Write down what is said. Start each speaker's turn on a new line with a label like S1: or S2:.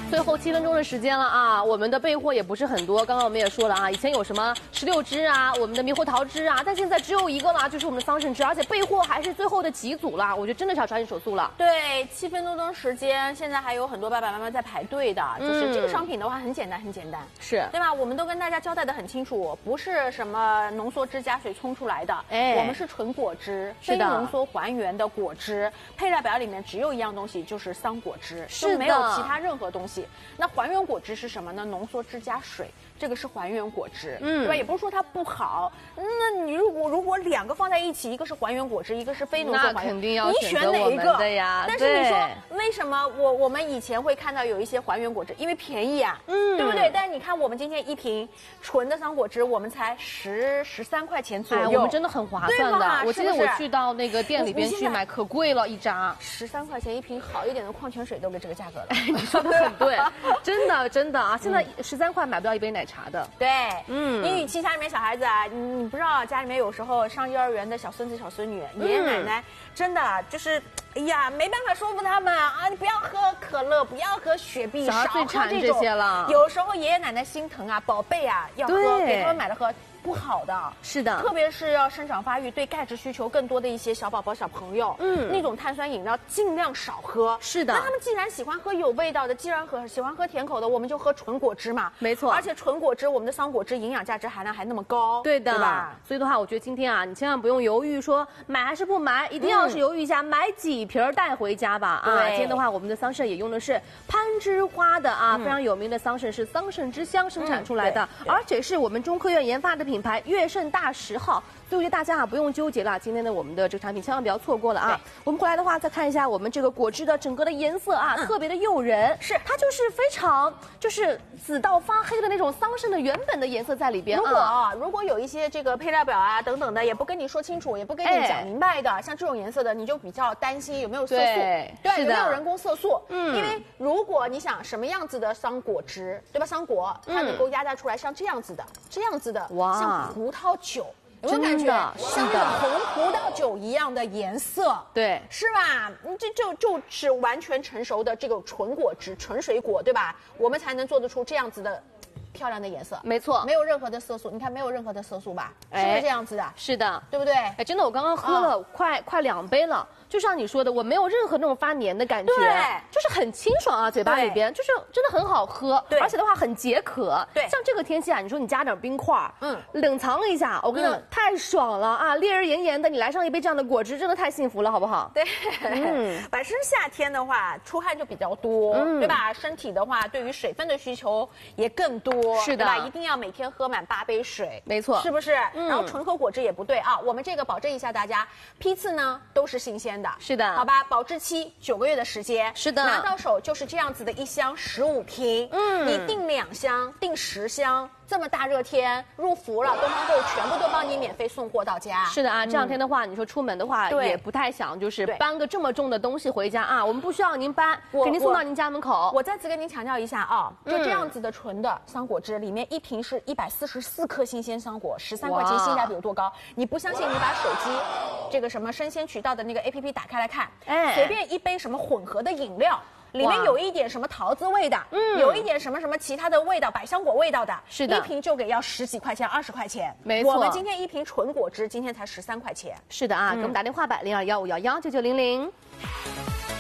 S1: 最后7分钟的时间了啊，我们的备货也不是很多。刚刚我们也说了啊，以前有什么16支啊，我们的猕猴桃汁啊，但现在只有一个了，就是我们的桑葚汁，而且备货还是最后的几组了。我觉得真的是要抓紧手速了。
S2: 对，7分多钟时间，现在还有很多爸爸妈妈在排队的。就是这个商品的话，很简单，很简单，
S1: 是
S2: 对吧？我们都跟大家交代的很清楚，不是什么浓缩汁加水冲出来的，我们是纯果汁，非浓缩还原的果汁。配料表里面只有一样东西，就是桑果汁，就没有其他任何东西。那还原果汁是什么呢？浓缩汁加水，这个是还原果汁，对吧？也不是说它不好。那你如果2个放在一起，一个是还原果汁，一个是非浓缩还原，
S1: 那肯定要
S2: 你选哪一个
S1: 的呀？
S2: 但是你说为什么我们以前会看到有一些还原果汁，因为便宜啊，对不对？但是你看我们今天一瓶纯的桑果汁，我们才13块钱左右，
S1: 我们真的很划算的。我记得我去到那个店里边去买，可贵了一扎
S2: ，13块钱一瓶，好一点的矿泉水都给这个价格了。
S1: 你说的很对，真的啊！现在13块买不到一杯奶茶的。
S2: 对，你与其家里面小孩子啊，你不知道家里面有时候上幼儿园的小孙子小孙女，爷爷奶奶真的就是。哎呀，没办法说服他们啊！你不要喝可乐，不要喝雪碧，少喝
S1: 这些了。
S2: 有时候爷爷奶奶心疼啊，宝贝啊，要喝，给他们买了喝。不好的，
S1: 是的，
S2: 特别是要生长发育、对钙质需求更多的一些小宝宝、小朋友，那种碳酸饮料尽量少喝。
S1: 是的，
S2: 那他们既然喜欢喝有味道的，既然喜欢喝甜口的，我们就喝纯果汁嘛。
S1: 没错，
S2: 而且纯果汁，我们的桑果汁营养价值含量还那么高，
S1: 对的，
S2: 对吧？
S1: 所以的话，我觉得今天啊，你千万不用犹豫说买还是不买，一定要是犹豫一下，买几瓶带回家吧。啊，今天的话，我们的桑葚也用的是攀枝花的啊，非常有名的桑葚是桑葚之乡生产出来的，而且是我们中科院研发的品牌悦盛大10号，所以我觉得大家啊不用纠结了，今天的我们的这个产品千万不要错过了啊！我们回来的话再看一下我们这个果汁的整个的颜色啊，特别的诱人，
S2: 是
S1: 它就是非常就是紫到发黑的那种桑葚的原本的颜色在里边。
S2: 如果有一些这个配料表啊等等的也不跟你说清楚，也不跟你讲明白的，像这种颜色的，你就比较担心有没有色素，对，有没有人工色素？因为如果你想什么样子的桑果汁，对吧？桑果它能够压榨出来像这样子的，哇，像葡萄酒。有没有感觉像那个红葡萄酒一样的颜色？
S1: 对，
S2: 是吧？这就是完全成熟的这个纯果汁、纯水果，对吧？我们才能做得出这样子的漂亮的颜色。
S1: 没错，
S2: 没有任何的色素，你看没有任何的色素吧？是不是这样子的？
S1: 是的，
S2: 对不对？
S1: 哎，真的，我刚刚喝了快2杯了。就像你说的，我没有任何那种发黏的感觉，
S2: 对，
S1: 就是很清爽啊，嘴巴里边就是真的很好喝，
S2: 对，
S1: 而且的话很解渴，
S2: 对，
S1: 像这个天气啊，你说你加点冰块，冷藏一下，我跟你讲，太爽了啊，烈日炎炎的，你来上一杯这样的果汁，真的太幸福了，好不好？
S2: 对，反正夏天的话，出汗就比较多，对吧？身体的话，对于水分的需求也更多，
S1: 是的，
S2: 对吧？一定要每天喝满8杯水，
S1: 没错，
S2: 是不是？然后纯喝果汁也不对啊，我们这个保证一下大家，批次呢都是新鲜的，
S1: 是的，
S2: 好吧？保质期9个月的时间，
S1: 是的，
S2: 拿到手就是这样子的1箱15瓶，你订2箱，订10箱。这么大热天入伏了，东方购全部都帮你免费送货到家。
S1: 是的啊，这两天的话，你说出门的话也不太想就是搬个这么重的东西回家啊，我们不需要您搬，给您送到您家门口。
S2: 我再次跟您强调一下啊，就这样子的纯的桑果汁，里面1瓶是144颗新鲜桑果，13块钱，性价比有多高？你不相信，你把手机这个什么生鲜渠道的那个 APP 打开来看，随便一杯什么混合的饮料。里面有一点什么桃子味的，有一点什么其他的味道，百香果味道的，
S1: 是的，
S2: 一瓶就给要10几块钱、20块钱，
S1: 没错。
S2: 我们今天1瓶纯果汁，今天才13块钱。
S1: 是的啊，给我们打电话吧，0215119900。